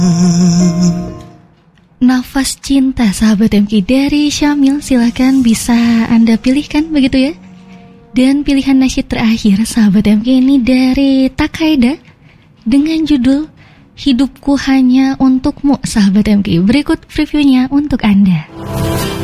Nafas Cinta, sahabat MK dari Syamil, silakan bisa Anda pilihkan begitu ya. Dan pilihan nasyid terakhir sahabat MK ini dari Takaida dengan judul Hidupku Hanya Untukmu, sahabat MK. Berikut previewnya untuk Anda.